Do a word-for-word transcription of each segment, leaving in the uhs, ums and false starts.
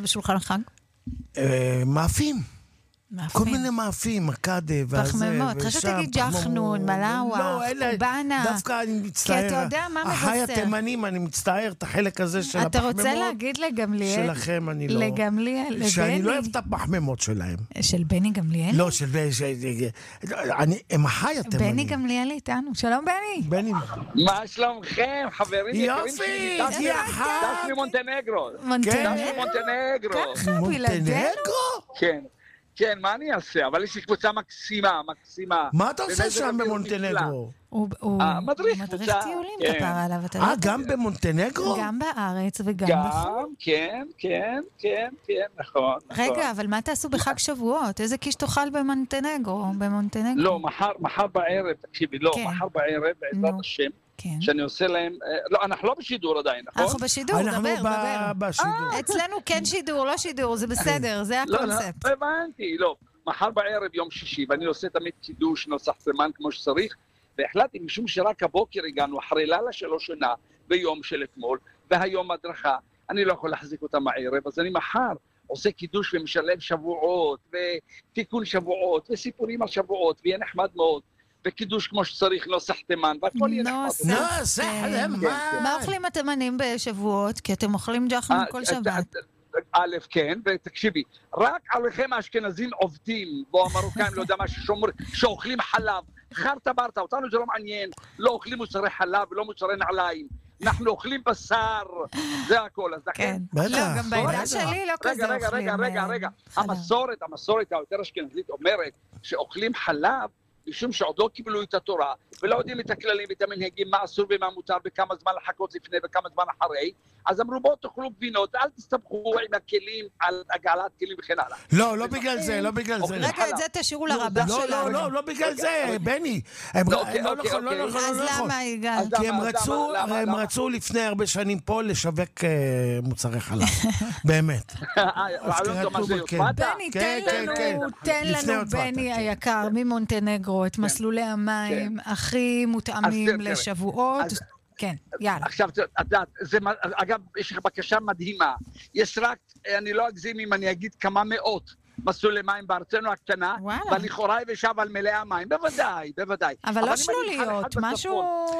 בשולחן החג? מאפים. כל מיני מאפים, מקדה והזה, פחמימות, חשוב תגיד ג'חנון, מלאווה, קובנה. דווקא אני מצטער. כי אתה יודע מה מבשר. החי התימנים, אני מצטער את החלק הזה של הפחמימות. אתה רוצה להגיד לגמליאל? שלכם אני לא. לגמליאל, לבני. שאני לא אוהב את הפחמימות שלהם. של בני גמליאל? לא, של בני, הם החי התימנים. בני גמליאל איתנו, שלום בני. בני. מה שלומכם, חברים יקרים שלי? יופי, דש ממונטנגרו. מונטנגרו? ככה, בלעדינו? כן. כן, מה אני אעשה? אבל יש לי קבוצה מקסימה, מקסימה. מה אתה עושה שם במונטנגרו? הוא מדריך טיולים כפר עליו. אה, גם במונטנגרו? גם בארץ וגם בחו"ל. כן, כן, כן, כן, נכון. רגע, אבל מה תעשו בחג שבועות? איזה קיש תאכל במונטנגרו? לא, מחר בערב, תקשיבי, לא, מחר בערב, בעזרת השם. שאני עושה להם, לא, אנחנו לא בשידור עדיין, נכון? אנחנו בשידור, דבר, דבר. אנחנו בשידור. אצלנו כן שידור, לא שידור, זה בסדר, זה הקונספט. לא, לא, הבנתי, לא. מחר בערב יום שישי, ואני עושה תמיד קידוש נוסח זמן כמו שצריך, והחלטתי משום שרק הבוקר הגענו, אחרי לילה שלא שנה, ביום של אתמול, והיום הדרכה, אני לא יכול להחזיק אותם הערב, אז אני מחר עושה קידוש ומשלב שבועות, ותיקון שבועות, וסיפורים על שבועות, ויהיה נחמד מאוד. וקידוש כמו שצריך, נוסח תימן, והכל יהיה נחמד. נוסח תימן. מה אוכלים התימנים בשבועות? כי אתם אוכלים ג'חנון כל שבת. א', כן, ותקשיבי, רק עליכם האשכנזים עובדים, בו המרוקאים לא יודע מה, שאוכלים חלב, חרטה ברטה, אותנו זה לא מעניין, לא אוכלים מוצרי חלב ולא מוצרי נעליים. אנחנו אוכלים בשר, זה הכל, אז כן. לא, גם בעדה שלי לא כזה אוכלים. רגע, רגע, רגע, רגע. המסורת, המסורת היותר אשכנזית אומרת שאוכלים חלב, משום שעוד לא קיבלו את התורה, ולא יודעים את הכללים ואת המנהגים, מה אסור ומה מותר, וכמה זמן לחכות לפני וכמה זמן אחרי, אז אמרו בואו תאכלו גבינות, אל תסתבכו עם הכלים על הגעלת כלים וכן הלאה. לא, לא בגלל זה, לא בגלל זה. רגע, את זה תשאירו לרבא שלנו. לא, לא, לא בגלל זה, בני. לא נכון, לא נכון. אז למה הגעת? כי הם רצו לפני הרבה שנים פה לשווק מוצרי חלב. באמת. בני, תן לנו, תן לנו, בני היקר, ממונטנגרו, את מסלולי המים הכי מותאמים לשבועות. כן, יאללה. עכשיו, את יודעת, אגב, יש לך בקשה מדהימה. יש רק, אני לא אגזים אם אני אגיד כמה מאות מסלולי מים בארצנו הקטנה, ולכאורה ישב על מלא המים, בוודאי, בוודאי. אבל לא שלוליות, משהו...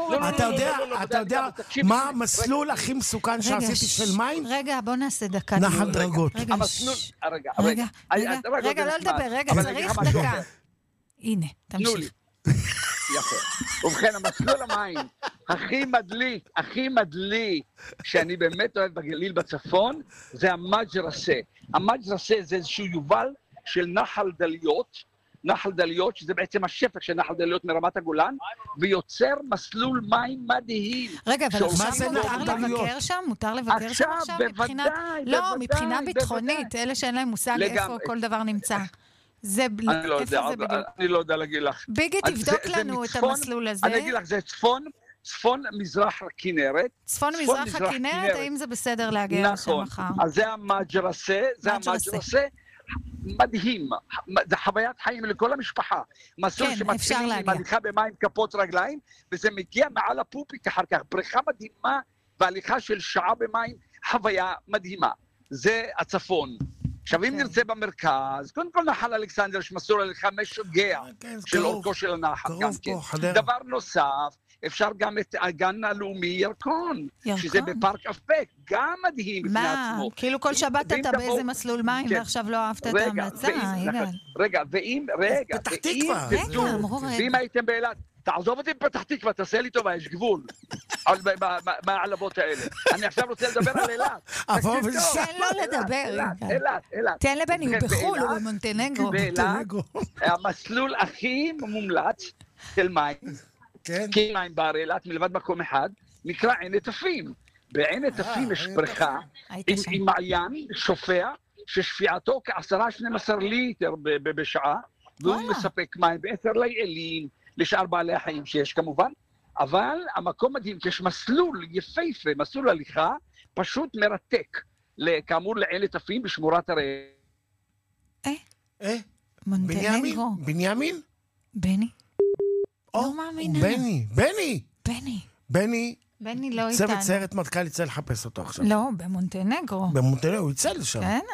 אתה יודע מה המסלול הכי מסוכן שעשיתי של מים? רגע, בוא נעשה דקה. נחל דרגות. רגע, רגע, רגע, לא לדבר, רגע, צריך דקה. הנה, תמשיך. יפה. ובכן, המסלול המים הכי מדליק, הכי מדליק, שאני באמת אוהב בגליל בצפון, זה המג'רסה. המג'רסה זה איזשהו יובל של נחל דליות, נחל דליות, שזה בעצם השפך של נחל דליות מרמת הגולן, ויוצר מסלול מים מדהים. רגע, אבל עכשיו מותר לבקר שם? מותר לבקר שם עכשיו? בוודאי, לא, מבחינה ביטחונית, אלה שאין להם מושג איפה כל דבר נמצא. זה בלי, איפה זה בדיוק? אני לא יודע להגיד לך. ביגי, תבדוק לנו את המסלול הזה. אני אגיד לך, זה צפון, צפון מזרח הכנרת. צפון מזרח הכנרת, האם זה בסדר להגיע שם מחר? אז זה המג'רסה, זה המג'רסה. מדהים, זה חוויית חיים לכל המשפחה. מסלול שמתחילים עם הליכה במים כפות רגליים, וזה מגיע מעל הפופיק אחר כך. בריכה מדהימה והליכה של שעה במים, חוויה מדהימה. זה הצפון. עכשיו, אם נרצה במרכז, קודם כל נחל אלכסנדר, שמסלול הליכה משוגע של אורכו של הנחל. דבר נוסף, אפשר גם את הגן הלאומי ירקון, שזה בפארק אפק, גם מדהים בפני עצמו. מה? כאילו כל שבת אתה באיזה מסלול מים, ועכשיו לא אהבת את ההמלצה, יגאל. רגע, ואם, רגע, פתח תקווה. ואם הייתם באילת, תעזוב אותי בפתח תקווה, תעשה לי טובה, יש גבול. מהעלבות האלה. אני עכשיו רוצה לדבר על אילת. תן לו לדבר. אילת, אילת. תן לבני, הוא בחול, הוא במונטנגרו. באילת, המסלול הכי מומלץ של מים, כי מים בערי אילת, מלבד מקום אחד, נקרא עין נטפים. בעין נטפים יש בריכה עם מעיין שופע, ששפיעתו כעשרה שנים עשר ליטר בשעה, והוא מספק מים בעשר לילים, לשאר בעלי החיים שיש כמובן, אבל המקום מדהים, יש מסלול יפהפה, מסלול הליכה, פשוט מרתק, כאמור לעין נטפים בשמורת הרי... אה? אה? בנימין? בנימין? בני? לא מאמינה. בני, בני! בני. בני. בני לא איתנו. צוות סיירת מטכ"ל יצא לחפש אותו עכשיו. לא, במונטנגרו. במונטנגרו, הוא יצא לשם. כן,